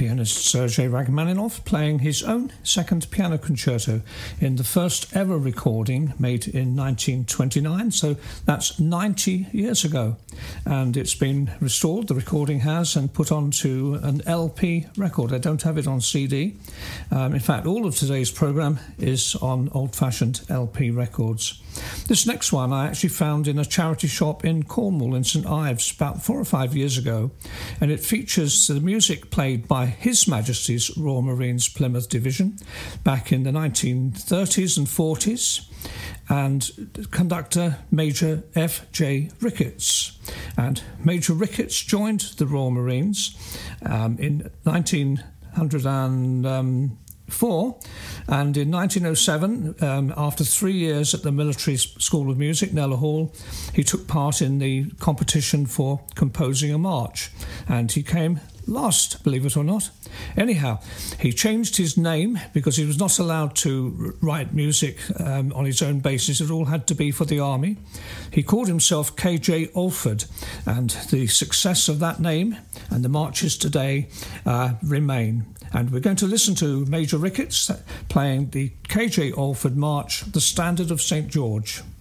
pianist Sergei Rachmaninoff playing his own second piano concerto in the first ever recording made in 1929, so that's 90 years ago. And it's been restored, the recording has, and put onto an LP record. I don't have it on CD. In fact, all of today's programme is on old-fashioned LP records. This next one I actually found in a charity shop in Cornwall in St Ives about 4 or 5 years ago, and it features the music played by His Majesty's Royal Marines Plymouth Division back in the 1930s and 40s, and conductor Major F.J. Ricketts. And Major Ricketts joined the Royal Marines in 1904, and in 1907, after 3 years at the Military School of Music, Kneller Hall, he took part in the competition for composing a march, and he came last, believe it or not. Anyhow, he changed his name because he was not allowed to write music on his own basis. It all had to be for the army. He called himself K.J. Alford, and the success of that name and the marches today remain. And we're going to listen to Major Ricketts playing the K.J. Alford March, The Standard of St. George.